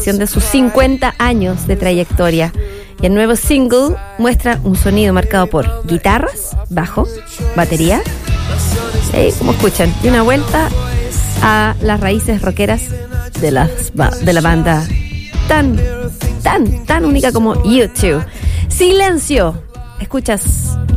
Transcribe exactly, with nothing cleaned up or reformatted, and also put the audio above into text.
celebración de sus cincuenta años de trayectoria. Y el nuevo single muestra un sonido marcado por guitarras, bajo, batería, ¿sí? Como escuchan, y una vuelta a las raíces rockeras de, las, de la banda tan, tan, tan única como U dos. Silencio. Escuchas